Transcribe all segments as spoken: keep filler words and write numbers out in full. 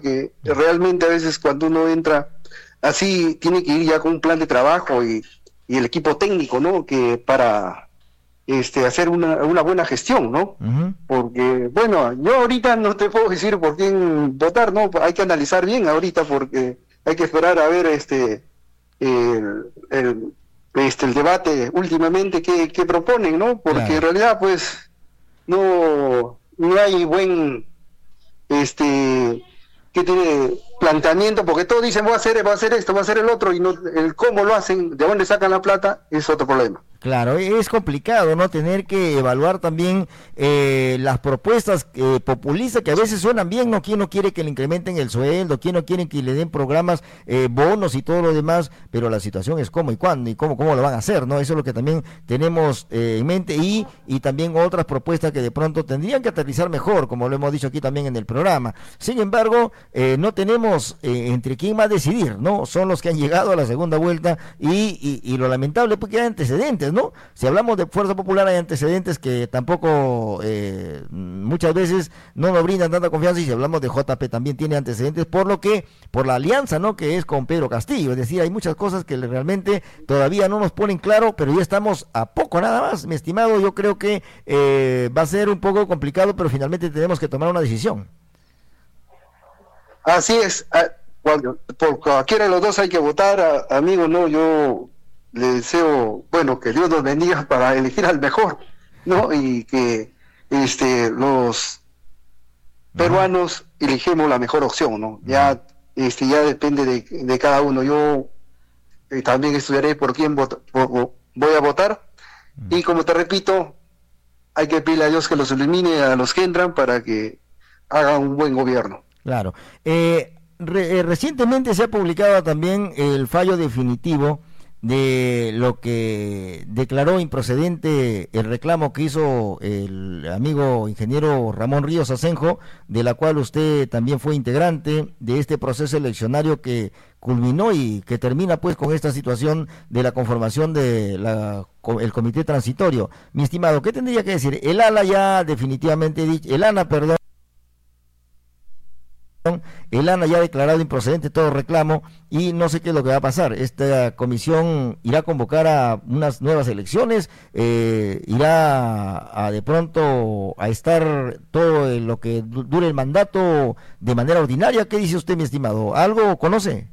porque realmente a veces cuando uno entra así, tiene que ir ya con un plan de trabajo y, y el equipo técnico, ¿no? Que para este hacer una, una buena gestión, ¿no? Uh-huh. Porque, bueno, yo ahorita no te puedo decir por quién votar, ¿no? Hay que analizar bien ahorita porque hay que esperar a ver este el, el, este, el debate últimamente que, que proponen, ¿no? Porque claro, en realidad, pues, no, no hay buen este que tiene planteamiento, porque todos dicen voy a hacer, voy a hacer esto, voy a hacer el otro, y no, el cómo lo hacen, de dónde sacan la plata, es otro problema. Claro, es complicado, ¿no? Tener que evaluar también eh, las propuestas eh, populistas que a veces suenan bien, ¿no? ¿Quién no quiere que le incrementen el sueldo? ¿Quién no quiere que le den programas, eh, bonos y todo lo demás? Pero la situación es cómo y cuándo y cómo, cómo lo van a hacer, ¿no? Eso es lo que también tenemos eh, en mente y, y también otras propuestas que de pronto tendrían que aterrizar mejor, como lo hemos dicho aquí también en el programa. Sin embargo, eh, no tenemos eh, entre quién va a decidir, ¿no? Son los que han llegado a la segunda vuelta y, y, y lo lamentable es porque hay antecedentes, ¿no? Si hablamos de Fuerza Popular hay antecedentes que tampoco eh, muchas veces no nos brindan tanta confianza, y si hablamos de J P también tiene antecedentes por lo que, por la alianza, ¿no? Que es con Pedro Castillo, es decir, hay muchas cosas que realmente todavía no nos ponen claro, pero ya estamos a poco nada más, mi estimado. Yo creo que eh, va a ser un poco complicado, pero finalmente tenemos que tomar una decisión. Así es, por cualquiera de los dos hay que votar, amigo, no, yo le deseo, bueno, que Dios nos bendiga para elegir al mejor, ¿no? Y que este los peruanos elegimos la mejor opción, ¿no? Ya este ya depende de, de cada uno. Yo eh, también estudiaré por quién vota, por, por, voy a votar, y como te repito, hay que pedirle a Dios que los ilumine a los que entran para que hagan un buen gobierno. Claro. Eh, re, eh, recientemente se ha publicado también el fallo definitivo de lo que declaró improcedente el reclamo que hizo el amigo ingeniero Ramón Ríos Asenjo, de la cual usted también fue integrante de este proceso eleccionario que culminó y que termina pues con esta situación de la conformación de la el comité transitorio. Mi estimado, ¿qué tendría que decir? El ALA ya definitivamente dicho, el ANA, perdón, el ANA ya ha declarado improcedente todo reclamo y no sé qué es lo que va a pasar. Esta comisión irá a convocar a unas nuevas elecciones, eh, irá a, a de pronto a estar todo lo que dure el mandato de manera ordinaria. ¿Qué dice usted, mi estimado? ¿Algo conoce?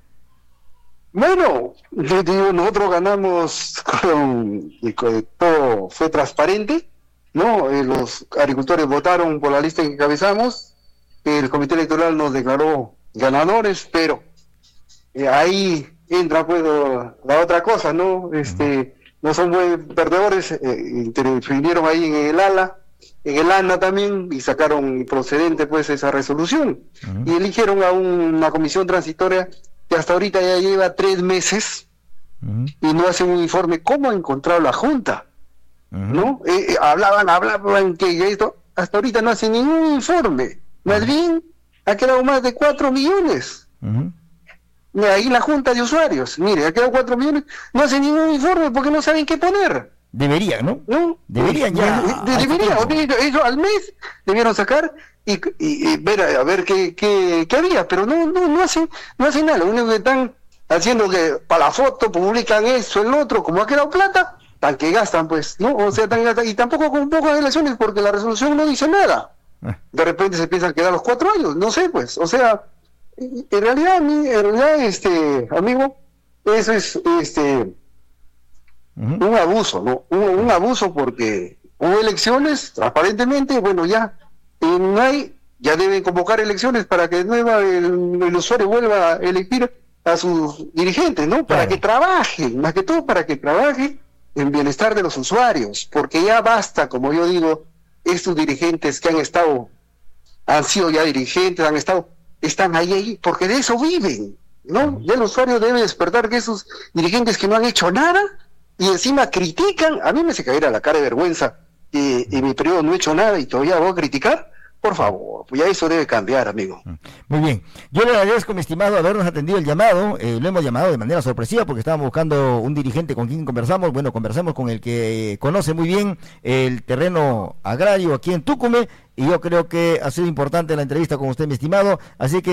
Bueno, yo digo, nosotros ganamos con, y con, todo fue transparente, ¿no? Eh, los agricultores votaron por la lista que encabezamos. El comité electoral nos declaró ganadores, pero eh, ahí entra pues la otra cosa, ¿no? Este, no son buen perdedores, eh, intervinieron ahí en el ALA, en el ANA también, y sacaron procedente pues esa resolución, uh-huh. y eligieron a un, una comisión transitoria que hasta ahorita ya lleva tres meses, uh-huh. y no hacen un informe. ¿Cómo ha encontrado la Junta? Uh-huh. ¿No? Eh, eh, hablaban, hablaban que esto, hasta ahorita no hacen ningún informe. Más bien, ha quedado más de cuatro millones. Uh-huh. Ahí la junta de usuarios, mire, ha quedado cuatro millones, no hace ningún informe porque no saben qué poner. Deberían, ¿no? ¿No? Deberían ya. De, de, deberían, ellos al mes debieron sacar y, y, y ver a, a ver qué, qué, qué había, pero no, no, no hacen, no hacen nada. Lo único que están haciendo que para la foto publican eso, el otro, como ha quedado plata, tan que gastan, pues, ¿no? O sea, tan gastan, y tampoco con pocas elecciones porque la resolución no dice nada. De repente se piensan quedar los cuatro años, no sé, pues, o sea, en realidad, en realidad, este, amigo, eso es, este, uh-huh. un abuso, ¿no? Un, un abuso porque hubo elecciones, aparentemente, bueno, ya, y no hay, ya deben convocar elecciones para que de nuevo el, el usuario vuelva a elegir a sus dirigentes, ¿no? Para claro. que trabajen, más que todo para que trabajen en bienestar de los usuarios, porque ya basta, como yo digo, estos dirigentes que han estado, han sido ya dirigentes, han estado, están ahí, ahí, porque de eso viven, ¿no? Ya el usuario debe despertar que esos dirigentes que no han hecho nada, y encima critican, a mí me hace caer a la cara de vergüenza, que en mi periodo no he hecho nada y todavía voy a criticar. Por favor, pues ya eso debe cambiar, amigo. Muy bien. Yo le agradezco, mi estimado, habernos atendido el llamado. Eh, lo hemos llamado de manera sorpresiva porque estábamos buscando un dirigente con quien conversamos. Bueno, conversamos con el que eh, conoce muy bien el terreno agrario aquí en Tucumán. Y yo creo que ha sido importante la entrevista con usted, mi estimado. Así que